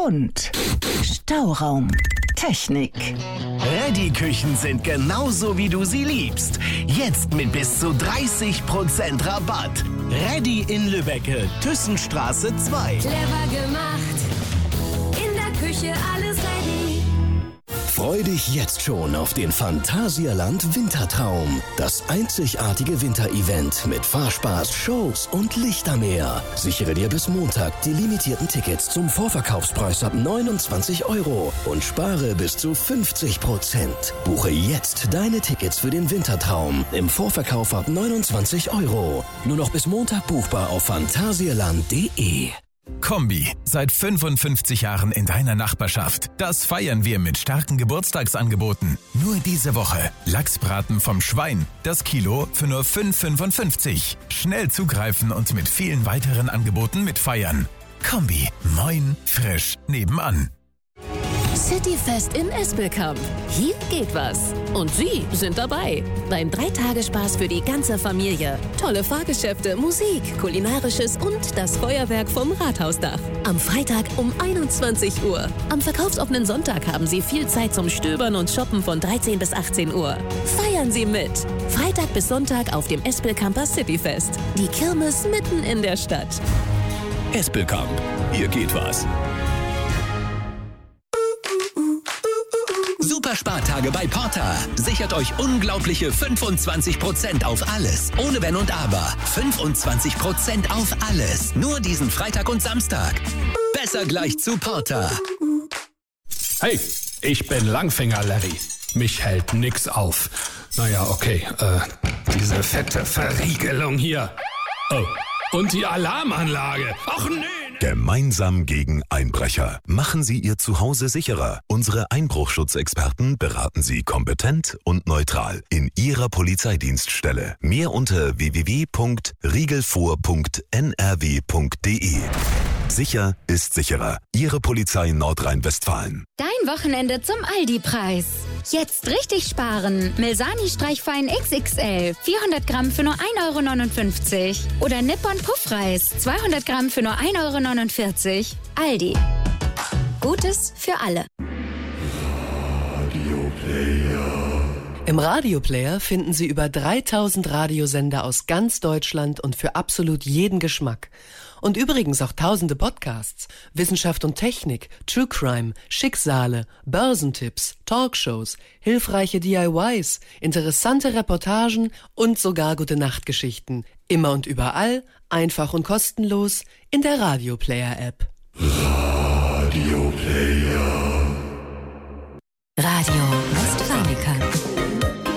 und Stauraum. Technik. Reddy-Küchen sind genauso, wie du sie liebst. Jetzt mit bis zu 30% Rabatt. Reddy in Lübbecke, Thyssenstraße 2. Clever gemacht, in der Küche alles ready. Freu dich jetzt schon auf den Phantasialand Wintertraum. Das einzigartige Winterevent mit Fahrspaß, Shows und Lichtermeer. Sichere dir bis Montag die limitierten Tickets zum Vorverkaufspreis ab 29 € und spare bis zu 50%. Buche jetzt deine Tickets für den Wintertraum im Vorverkauf ab 29 €. Nur noch bis Montag buchbar auf phantasialand.de. Kombi, seit 55 Jahren in deiner Nachbarschaft. Das feiern wir mit starken Geburtstagsangeboten. Nur diese Woche Lachsbraten vom Schwein, das Kilo für nur 5,55. Schnell zugreifen und mit vielen weiteren Angeboten mitfeiern. Kombi, moin, frisch, nebenan. Cityfest in Espelkamp. Hier geht was. Und Sie sind dabei. Beim 3-Tage-Spaß für die ganze Familie. Tolle Fahrgeschäfte, Musik, Kulinarisches und das Feuerwerk vom Rathausdach. Am Freitag um 21 Uhr. Am verkaufsoffenen Sonntag haben Sie viel Zeit zum Stöbern und Shoppen von 13 bis 18 Uhr. Feiern Sie mit. Freitag bis Sonntag auf dem Espelkamper Cityfest. Die Kirmes mitten in der Stadt. Espelkamp, hier geht was. Super Spartage bei Porter. Sichert euch unglaubliche 25% auf alles. Ohne Wenn und Aber. 25% auf alles. Nur diesen Freitag und Samstag. Besser gleich zu Porter. Hey, ich bin Langfinger Larry. Mich hält nix auf. Naja, okay. Diese fette Verriegelung hier. Oh, und die Alarmanlage. Ach nee. Gemeinsam gegen Einbrecher. Machen Sie Ihr Zuhause sicherer. Unsere Einbruchschutzexperten beraten Sie kompetent und neutral in Ihrer Polizeidienststelle. Mehr unter www.riegelfuhr.nrw.de. Sicher ist sicherer. Ihre Polizei Nordrhein-Westfalen. Dein Wochenende zum Aldi-Preis. Jetzt richtig sparen. Milsani Streichfein XXL. 400 Gramm für nur 1,59 €. Oder Nippon Puffreis. 200 Gramm für nur 1,49 €. Aldi. Gutes für alle. Im Radioplayer finden Sie über 3000 Radiosender aus ganz Deutschland und für absolut jeden Geschmack. Und übrigens auch tausende Podcasts, Wissenschaft und Technik, True Crime, Schicksale, Börsentipps, Talkshows, hilfreiche DIYs, interessante Reportagen und sogar Gute-Nacht-Geschichten. Immer und überall, einfach und kostenlos in der Radioplayer-App. Radio Westfalica.